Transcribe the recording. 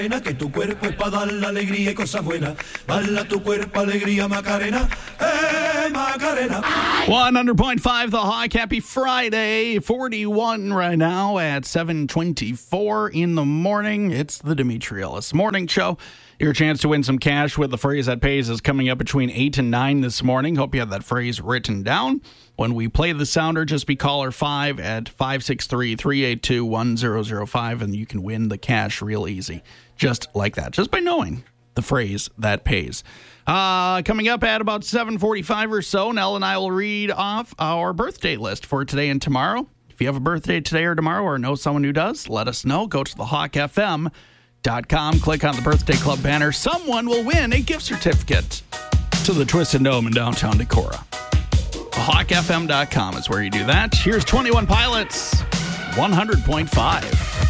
Que tu cuerpo es para dar la alegría y cosas buenas. Dale a tu cuerpo alegría, Macarena. Macarena. 100.5 The Hawk. Happy Friday. 41 right now at 7:24 in the morning. It's the Dimitri Ellis Morning Show. Your chance to win some cash with the phrase that pays is coming up between 8 and 9 this morning. Hope you have that phrase written down. When we play the sounder, just be caller 5 at 563-382-1005, and you can win the cash real easy. Just like that. Just by knowing the phrase that pays. Coming up at about 7:45 or so, Nell and I will read off our birthday list for today and tomorrow. If you have a birthday today or tomorrow or know someone who does, let us know. Go to thehawkfm.com, click on the Birthday Club banner. Someone will win a gift certificate to the Twisted Dome in downtown Decorah. Thehawkfm.com is where you do that. Here's 21 Pilots, 100.5.